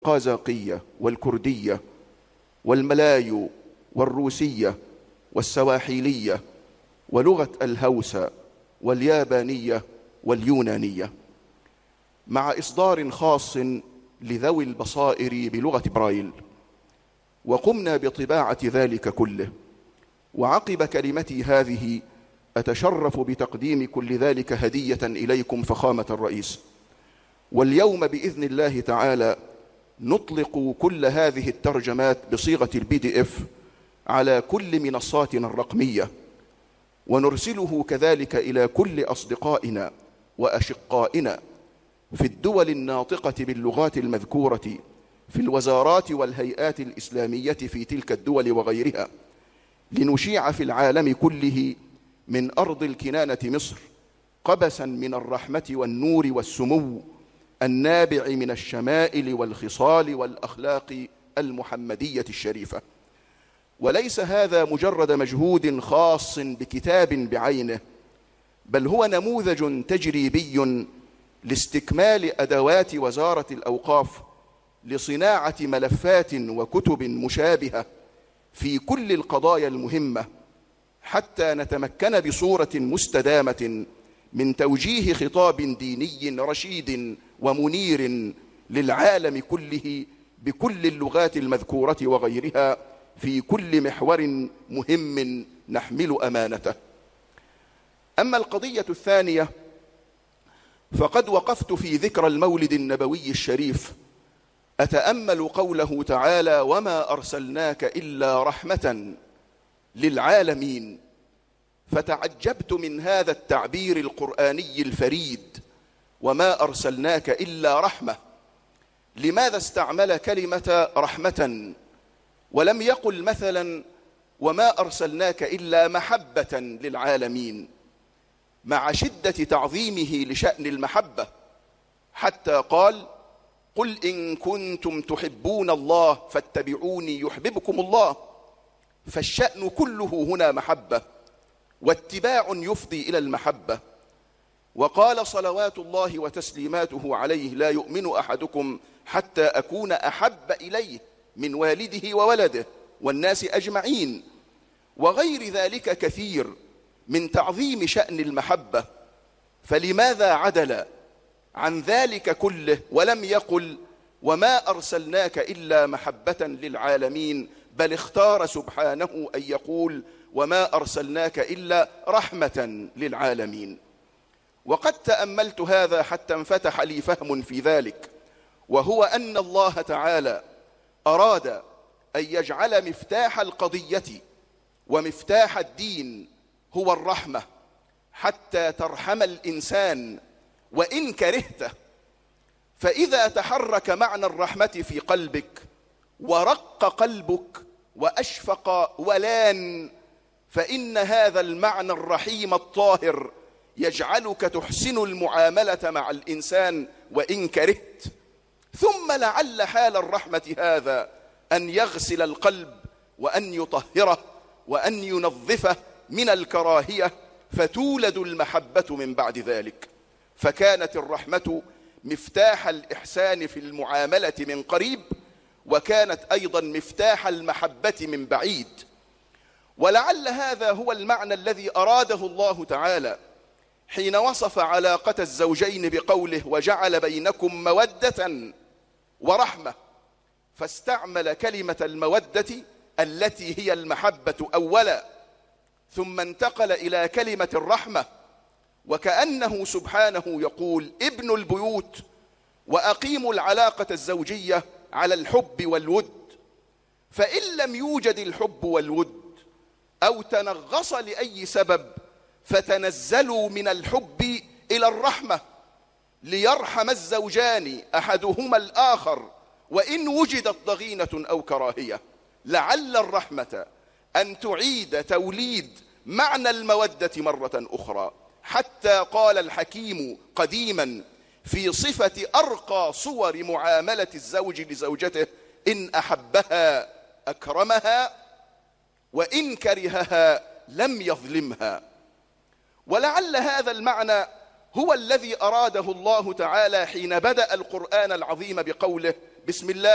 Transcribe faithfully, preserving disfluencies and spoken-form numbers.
القازاقية والكردية والملايو والروسية والسواحيلية ولغة الهوسة واليابانية واليونانية، مع إصدار خاص لذوي البصائر بلغة برايل. وقمنا بطباعة ذلك كله. وعقب كلمتي هذه أتشرف بتقديم كل ذلك هدية إليكم فخامة الرئيس. واليوم بإذن الله تعالى نطلق كل هذه الترجمات بصيغة البي دي إف على كل منصاتنا الرقمية، ونرسله كذلك إلى كل أصدقائنا وأشقائنا في الدول الناطقة باللغات المذكورة في الوزارات والهيئات الإسلامية في تلك الدول وغيرها، لنشيع في العالم كله من أرض الكنانة مصر قبسا من الرحمة والنور والسمو النابع من الشمائل والخصال والأخلاق المحمدية الشريفة. وليس هذا مجرد مجهود خاص بكتاب بعينه، بل هو نموذج تجريبي لاستكمال أدوات وزارة الأوقاف لصناعة ملفات وكتب مشابهة في كل القضايا المهمة، حتى نتمكن بصورة مستدامة من توجيه خطاب ديني رشيد ومنير للعالم كله بكل اللغات المذكورة وغيرها في كل محور مهم نحمل أمانته. أما القضية الثانية، فقد وقفت في ذكرى المولد النبوي الشريف أتأمل قوله تعالى: وما أرسلناك إلا رحمة للعالمين، فتعجبت من هذا التعبير القرآني الفريد: وما أرسلناك إلا رحمة. لماذا استعمل كلمة رحمة ولم يقل مثلا وما أرسلناك إلا محبة للعالمين، مع شدة تعظيمه لشأن المحبة، حتى قال: قل إن كنتم تحبون الله فاتبعوني يحببكم الله. فالشأن كله هنا محبة، واتباع يفضي إلى المحبة. وقال صلوات الله وتسليماته عليه: لا يؤمن أحدكم حتى أكون أحب إليه من والده وولده والناس أجمعين. وغير ذلك كثير من تعظيم شأن المحبة. فلماذا عدل عن ذلك كله ولم يقل وما أرسلناك إلا محبة للعالمين، بل اختار سبحانه أن يقول وما أرسلناك إلا رحمة للعالمين؟ وقد تأملت هذا حتى انفتح لي فهم في ذلك، وهو أن الله تعالى أراد أن يجعل مفتاح القضية ومفتاح الدين هو الرحمة، حتى ترحم الإنسان وإن كرهته. فإذا تحرك معنى الرحمة في قلبك ورق قلبك وأشفق ولان، فإن هذا المعنى الرحيم الطاهر يجعلك تحسن المعاملة مع الإنسان وإن كرهت. ثم لعل حال الرحمة هذا أن يغسل القلب وأن يطهره وأن ينظفه من الكراهية، فتولد المحبة من بعد ذلك. فكانت الرحمة مفتاح الإحسان في المعاملة من قريب، وكانت أيضا مفتاح المحبة من بعيد. ولعل هذا هو المعنى الذي أراده الله تعالى حين وصف علاقة الزوجين بقوله: وجعل بينكم مودة ورحمة، فاستعمل كلمة المودة التي هي المحبة أولا، ثم انتقل إلى كلمة الرحمة، وكأنه سبحانه يقول: ابنوا البيوت وأقيموا العلاقة الزوجية على الحب والود. فإن لم يوجد الحب والود أو تنغص لأي سبب، فتنزلوا من الحب إلى الرحمة ليرحم الزوجان أحدهما الآخر وإن وجدت ضغينة أو كراهية. لعل الرحمة أن تعيد توليد معنى المودة مرة أخرى، حتى قال الحكيم قديما في صفة أرقى صور معاملة الزوج لزوجته: إن أحبها أكرمها وإن كرهها لم يظلمها. ولعل هذا المعنى هو الذي أراده الله تعالى حين بدأ القرآن العظيم بقوله: بسم الله